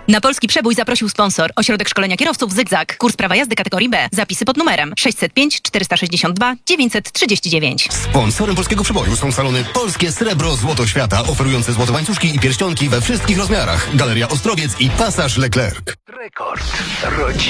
Na polski przebój zaprosił sponsor. Ośrodek Szkolenia Kierowców Zygzak. Kurs prawa jazdy kategorii B. Zapisy pod numerem 605 462 939. Sponsorem polskiego przeboju są salony Polskie Srebro Złoto Świata, oferujące złote łańcuszki i pierścionki we wszystkich rozmiarach. Galeria Ostrowiec i Pasaż Leclerc. Rekord.